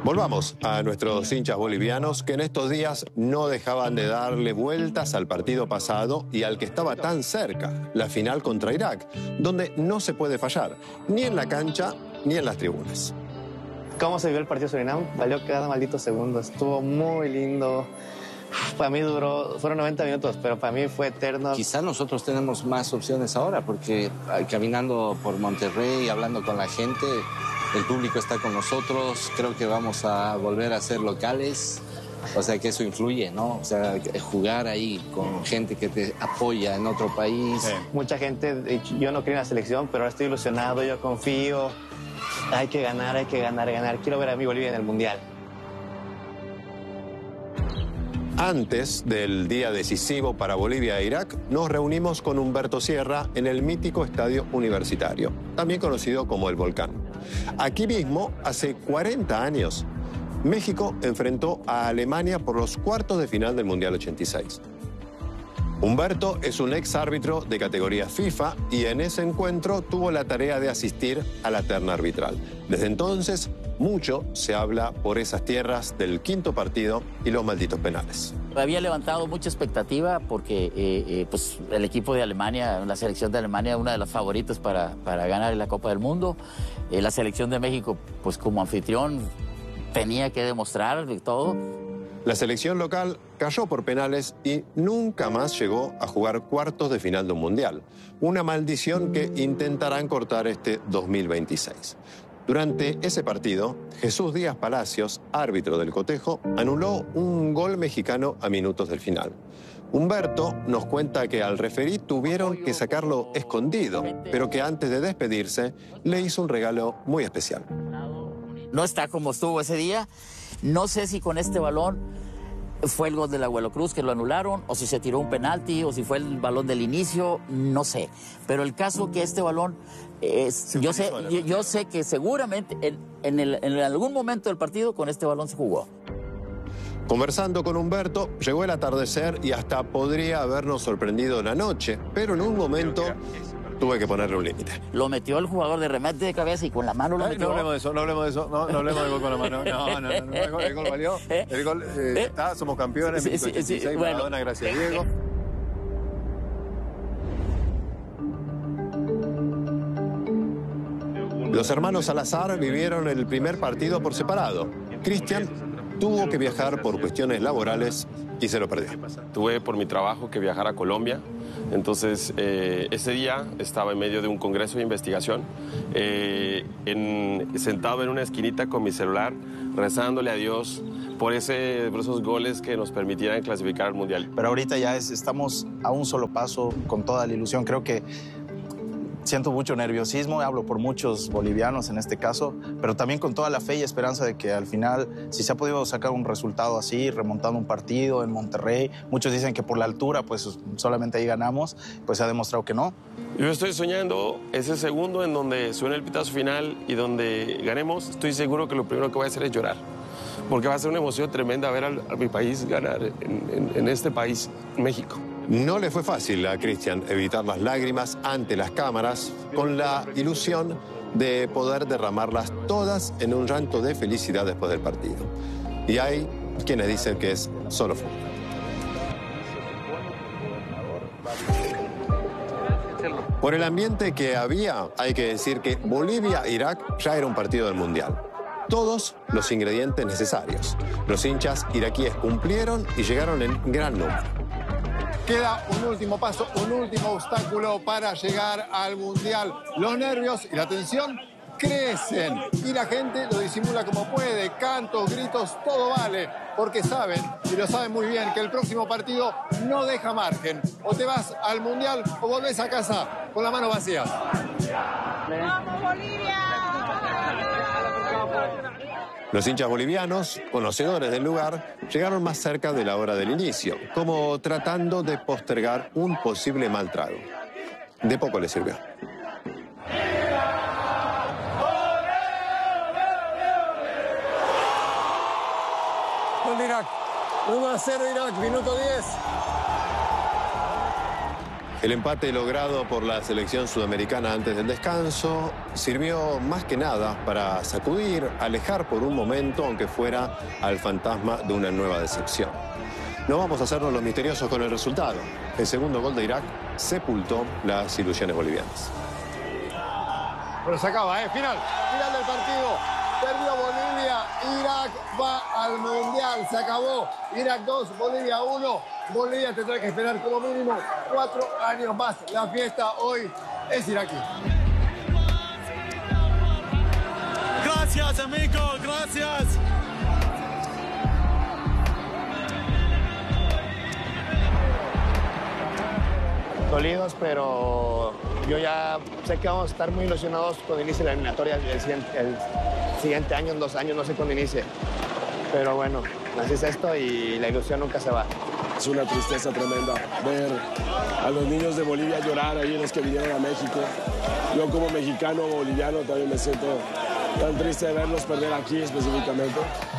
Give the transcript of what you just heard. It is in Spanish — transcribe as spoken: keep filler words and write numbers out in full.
Volvamos a nuestros hinchas bolivianos que en estos días no dejaban de darle vueltas al partido pasado y al que estaba tan cerca, la final contra Irak, donde no se puede fallar, ni en la cancha ni en las tribunas. ¿Cómo se vio el partido Surinam? Valió cada maldito segundo, estuvo muy lindo. Para mí duró, fueron noventa minutos, pero para mí fue eterno. Quizá nosotros tenemos más opciones ahora, porque caminando por Monterrey, hablando con la gente, el público está con nosotros, creo que vamos a volver a ser locales, o sea que eso influye, ¿no? O sea, jugar ahí con gente que te apoya en otro país. Sí. Mucha gente, yo no creo en la selección, pero ahora estoy ilusionado, yo confío. Hay que ganar, hay que ganar, ganar. Quiero ver a mi Bolivia en el Mundial. Antes del día decisivo para Bolivia e Irak, nos reunimos con Humberto Sierra en el mítico Estadio Universitario, también conocido como El Volcán. Aquí mismo, hace cuarenta años, México enfrentó a Alemania por los cuartos de final del Mundial ochenta y seis. Humberto es un ex árbitro de categoría FIFA y en ese encuentro tuvo la tarea de asistir a la terna arbitral. Desde entonces, mucho se habla por esas tierras del quinto partido y los malditos penales. Había levantado mucha expectativa porque eh, eh, pues el equipo de Alemania, la selección de Alemania, una de las favoritas para, para ganar la Copa del Mundo. Eh, la selección de México, pues como anfitrión, tenía que demostrar de todo. La selección local cayó por penales y nunca más llegó a jugar cuartos de final de un mundial. Una maldición que intentarán cortar este dos mil veintiséis. Durante ese partido, Jesús Díaz Palacios, árbitro del cotejo, anuló un gol mexicano a minutos del final. Humberto nos cuenta que al referí tuvieron que sacarlo escondido, pero que antes de despedirse le hizo un regalo muy especial. No está como estuvo ese día. No sé si con este balón fue el gol del Abuelo Cruz que lo anularon, o si se tiró un penalti, o si fue el balón del inicio, no sé. Pero el caso que este balón, es, yo, sé, yo, yo sé que seguramente en, en, el, en algún momento del partido con este balón se jugó. Conversando con Humberto, llegó el atardecer y hasta podría habernos sorprendido la noche, pero en un momento tuve que ponerle un límite. Lo metió el jugador de remate de cabeza y con la mano lo Ay, metió. no hablemos de eso, no hablemos de eso, no, no hablemos de gol con la mano. No, no, no, no, el gol, el gol valió, el gol eh, está, somos campeones, sí, México sí, ochenta y seis, sí, bueno. Maradona, gracias Diego. Los hermanos Salazar vivieron el primer partido por separado. Cristian tuvo que viajar por cuestiones laborales y se lo perdió. Tuve por mi trabajo que viajar a Colombia, entonces eh, ese día estaba en medio de un congreso de investigación, eh, en, sentado en una esquinita con mi celular, rezándole a Dios por, ese, por esos goles que nos permitieran clasificar al Mundial. Pero ahorita ya es, estamos a un solo paso con toda la ilusión. Creo que siento mucho nerviosismo, hablo por muchos bolivianos en este caso, pero también con toda la fe y esperanza de que al final, si se ha podido sacar un resultado así, remontando un partido en Monterrey, muchos dicen que por la altura, pues solamente ahí ganamos, pues se ha demostrado que no. Yo estoy soñando ese segundo en donde suene el pitazo final y donde ganemos. Estoy seguro que lo primero que voy a hacer es llorar, porque va a ser una emoción tremenda ver a, a mi país ganar en, en, en este país, México. No le fue fácil a Cristian evitar las lágrimas ante las cámaras con la ilusión de poder derramarlas todas en un llanto de felicidad después del partido. Y hay quienes dicen que es solo fútbol. Por el ambiente que había, hay que decir que Bolivia-Irak ya era un partido del Mundial. Todos los ingredientes necesarios. Los hinchas iraquíes cumplieron y llegaron en gran número. Queda un último paso, un último obstáculo para llegar al Mundial. Los nervios y la tensión crecen y la gente lo disimula como puede. Cantos, gritos, todo vale. Porque saben, y lo saben muy bien, que el próximo partido no deja margen. O te vas al Mundial o volvés a casa con la mano vacía. ¡Vamos, Bolivia! Los hinchas bolivianos, conocedores del lugar, llegaron más cerca de la hora del inicio, como tratando de postergar un posible mal trago. De poco les sirvió. Gol de Irak. uno a cero Irak, minuto diez. El empate logrado por la selección sudamericana antes del descanso sirvió más que nada para sacudir, alejar por un momento, aunque fuera, al fantasma de una nueva decepción. No vamos a hacernos los misteriosos con el resultado. El segundo gol de Irak sepultó las ilusiones bolivianas. Pero se acaba, ¿eh? Final, final del partido. Perdió Bolivia, Irak va al Mundial, se acabó. Irak dos, Bolivia uno. Bolivia tendrá que esperar como mínimo cuatro años más. La fiesta hoy es iraquí. Gracias, amigo, gracias. Dolidos, pero yo ya sé que vamos a estar muy ilusionados cuando inicie la eliminatoria el siguiente, el siguiente año, en dos años, no sé cuándo inicie. Pero bueno, así es esto y la ilusión nunca se va. Es una tristeza tremenda ver a los niños de Bolivia llorar ahí, los que vinieron a México. Yo como mexicano boliviano también me siento tan triste de verlos perder aquí específicamente.